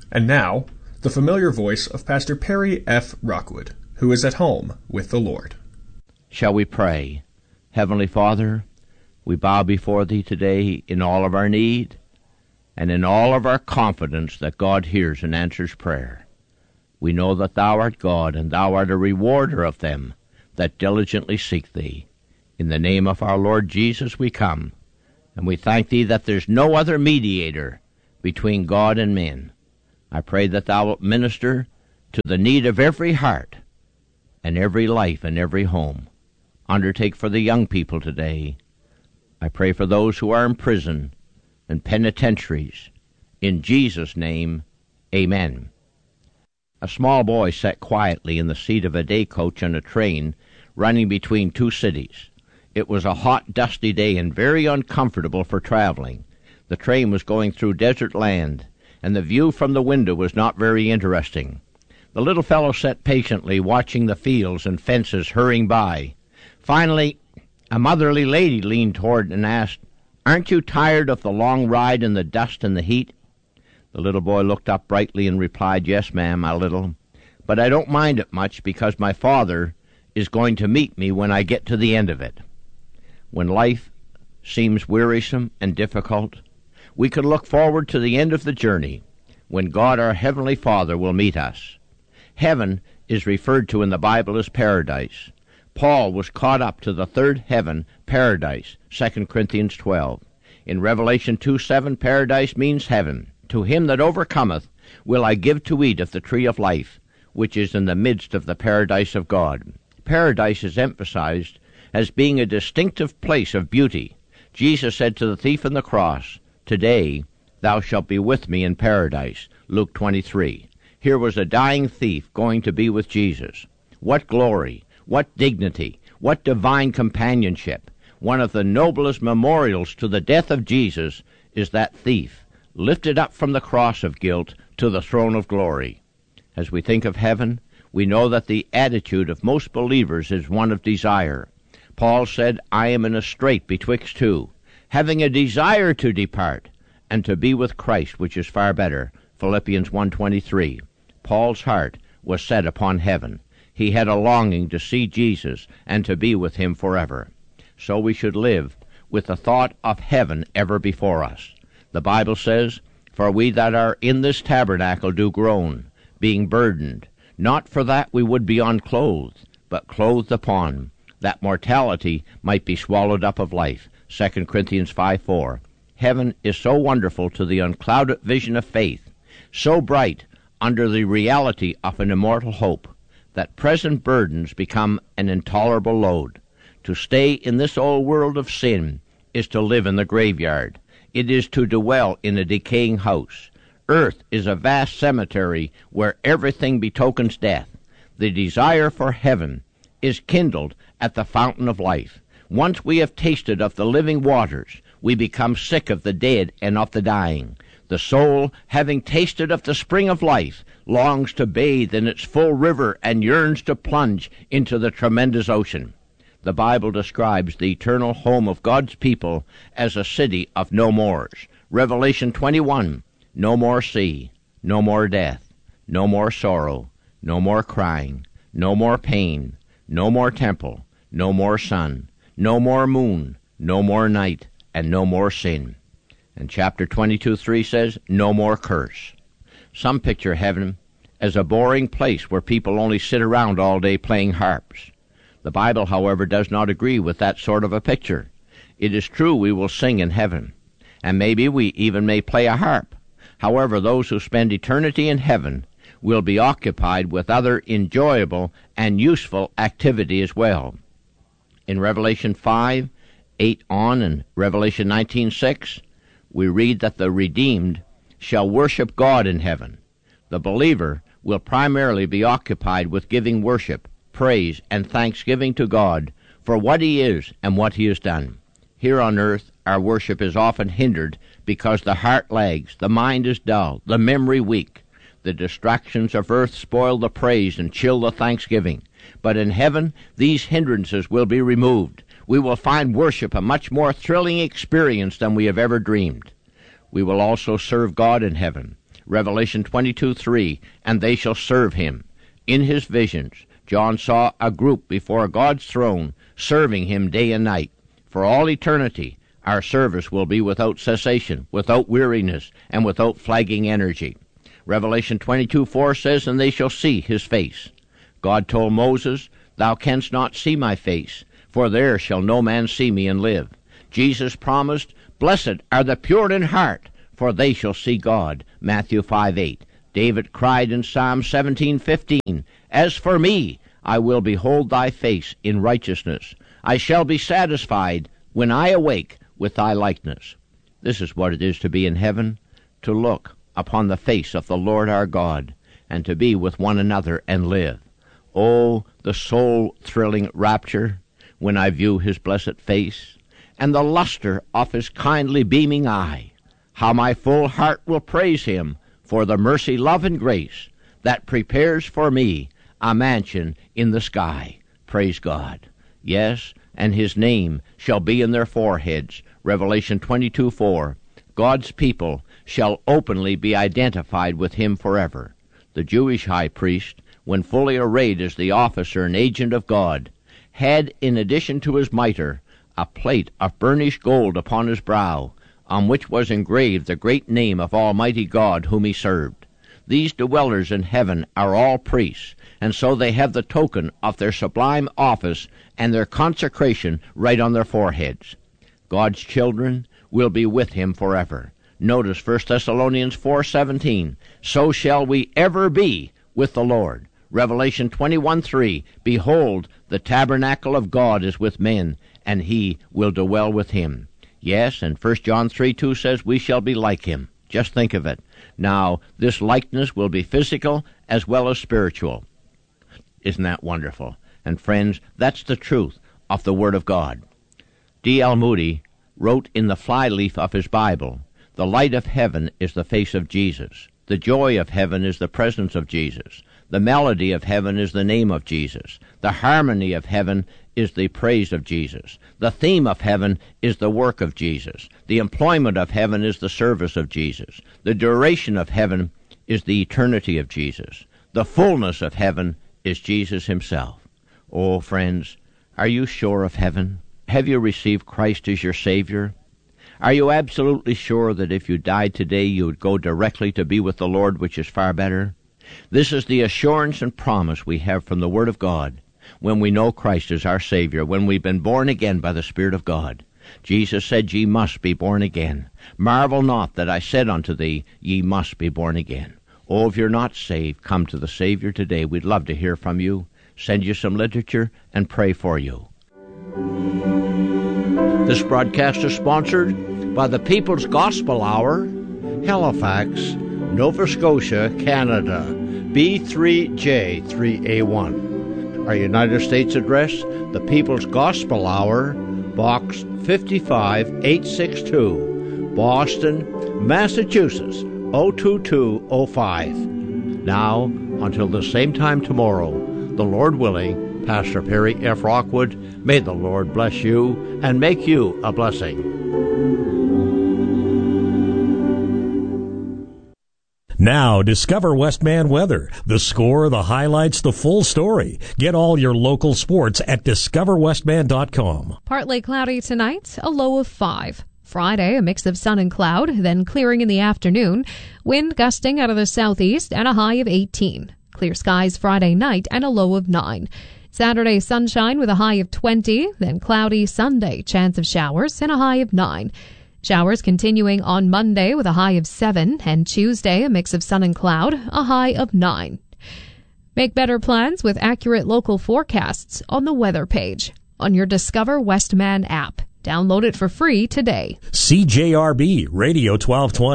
And now, the familiar voice of Pastor Perry F. Rockwood, who is at home with the Lord. Shall we pray? Heavenly Father, we bow before Thee today in all of our need and in all of our confidence that God hears and answers prayer. We know that Thou art God, and Thou art a rewarder of them that diligently seek Thee. In the name of our Lord Jesus we come, and we thank Thee that there's no other mediator between God and men. I pray that Thou wilt minister to the need of every heart and every life and every home. Undertake for the young people today. I pray for those who are in prison and penitentiaries. In Jesus' name, amen. A small boy sat quietly in the seat of a day coach on a train running between two cities. It was a hot, dusty day and very uncomfortable for traveling. The train was going through desert land, and the view from the window was not very interesting. The little fellow sat patiently watching the fields and fences hurrying by. Finally, a motherly lady leaned toward and asked, "Aren't you tired of the long ride in the dust and the heat?" The little boy looked up brightly and replied, "Yes, ma'am, a little. But I don't mind it much because my Father is going to meet me when I get to the end of it." When life seems wearisome and difficult, we can look forward to the end of the journey, when God our Heavenly Father will meet us. Heaven is referred to in the Bible as paradise. Paul was caught up to the third heaven, paradise, 2 Corinthians 12. In Revelation 2:7, paradise means heaven. To him that overcometh will I give to eat of the tree of life, which is in the midst of the paradise of God. Paradise is emphasized as being a distinctive place of beauty. Jesus said to the thief on the cross, "Today thou shalt be with me in paradise," Luke 23. Here was a dying thief going to be with Jesus. What glory, what dignity, what divine companionship. One of the noblest memorials to the death of Jesus is that thief, lifted up from the cross of guilt to the throne of glory. As we think of heaven, we know that the attitude of most believers is one of desire. Paul said, "I am in a strait betwixt two, having a desire to depart, and to be with Christ, which is far better." Philippians 1:23. Paul's heart was set upon heaven. He had a longing to see Jesus and to be with him forever. So we should live with the thought of heaven ever before us. The Bible says, "For we that are in this tabernacle do groan, being burdened, not for that we would be unclothed, but clothed upon, that mortality might be swallowed up of life." 2 Corinthians 5:4. Heaven is so wonderful to the unclouded vision of faith, so bright under the reality of an immortal hope, that present burdens become an intolerable load. To stay in this old world of sin is to live in the graveyard. It is to dwell in a decaying house. Earth is a vast cemetery where everything betokens death. The desire for heaven is kindled at the fountain of life. Once we have tasted of the living waters, we become sick of the dead and of the dying. The soul, having tasted of the spring of life, longs to bathe in its full river and yearns to plunge into the tremendous ocean. The Bible describes the eternal home of God's people as a city of no mores. Revelation 21, no more sea, no more death, no more sorrow, no more crying, no more pain, no more temple, no more sun, no more moon, no more night, and no more sin. And chapter 22:3 says, no more curse. Some picture heaven as a boring place where people only sit around all day playing harps. The Bible, however, does not agree with that sort of a picture. It is true we will sing in heaven, and maybe we even may play a harp. However, those who spend eternity in heaven will be occupied with other enjoyable and useful activity as well. In Revelation 5:8 on and Revelation 19:6, we read that the redeemed shall worship God in heaven. The believer will primarily be occupied with giving worship, praise, and thanksgiving to God for what He is and what He has done. Here on earth, our worship is often hindered because the heart lags, the mind is dull, the memory weak. The distractions of earth spoil the praise and chill the thanksgiving. But in heaven, these hindrances will be removed. We will find worship a much more thrilling experience than we have ever dreamed. We will also serve God in heaven. Revelation 22:3, and they shall serve him. In his visions, John saw a group before God's throne serving him day and night. For all eternity, our service will be without cessation, without weariness, and without flagging energy. Revelation 22:4 says, and they shall see his face. God told Moses, thou canst not see my face, for there shall no man see me and live. Jesus promised, blessed are the pure in heart, for they shall see God. Matthew 5:8. David cried in Psalm 17:15, as for me, I will behold thy face in righteousness. I shall be satisfied when I awake with thy likeness. This is what it is to be in heaven, to look upon the face of the Lord our God, and to be with one another and live. Oh, the soul-thrilling rapture when I view his blessed face, and the luster of his kindly beaming eye. How my full heart will praise him for the mercy, love, and grace that prepares for me a mansion in the sky. Praise God. Yes, and his name shall be in their foreheads. Revelation 22:4. God's people shall openly be identified with him forever. The Jewish high priest, when fully arrayed as the officer and agent of God, had, in addition to his mitre, a plate of burnished gold upon his brow, on which was engraved the great name of Almighty God whom he served. These dwellers in heaven are all priests, and so they have the token of their sublime office and their consecration right on their foreheads. God's children will be with him forever. Notice 1 Thessalonians 4:17, so shall we ever be with the Lord. Revelation 21:3, behold, the tabernacle of God is with men, and he will dwell with him. Yes, and 1 John 3:2 says we shall be like him. Just think of it. Now, this likeness will be physical as well as spiritual. Isn't that wonderful? And friends, that's the truth of the Word of God. D.L. Moody wrote in the flyleaf of his Bible, the light of heaven is the face of Jesus. The joy of heaven is the presence of Jesus. The melody of heaven is the name of Jesus. The harmony of heaven is the praise of Jesus. The theme of heaven is the work of Jesus. The employment of heaven is the service of Jesus. The duration of heaven is the eternity of Jesus. The fullness of heaven is Jesus himself. Oh, friends, are you sure of heaven? Have you received Christ as your Savior? Are you absolutely sure that if you died today you would go directly to be with the Lord, which is far better? This is the assurance and promise we have from the Word of God when we know Christ as our Savior, when we've been born again by the Spirit of God. Jesus said, ye must be born again. Marvel not that I said unto thee, ye must be born again. Oh, if you're not saved, come to the Savior today. We'd love to hear from you, send you some literature, and pray for you. This broadcast is sponsored by the People's Gospel Hour, Halifax, Nova Scotia, Canada, B3J3A1. Our United States address, the People's Gospel Hour, Box 55862, Boston, Massachusetts, 02205. Now, until the same time tomorrow, the Lord willing, Pastor Perry F. Rockwood, may the Lord bless you and make you a blessing. Now, discover Westman weather. The score, the highlights, the full story. Get all your local sports at discoverwestman.com. Partly cloudy tonight, a low of 5. Friday, a mix of sun and cloud, then clearing in the afternoon. Wind gusting out of the southeast and a high of 18. Clear skies Friday night and a low of 9. Saturday, sunshine with a high of 20. Then cloudy Sunday, chance of showers and a high of 9. Showers continuing on Monday with a high of 7, and Tuesday a mix of sun and cloud, a high of 9. Make better plans with accurate local forecasts on the weather page on your Discover Westman app. Download it for free today. CJRB Radio 1220.